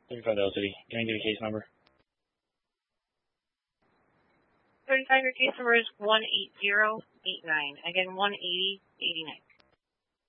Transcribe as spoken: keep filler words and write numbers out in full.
thirty-five L City. Can I get a case number? thirty-five, your case number is one eight zero eight nine. Again, one eighty eighty-nine.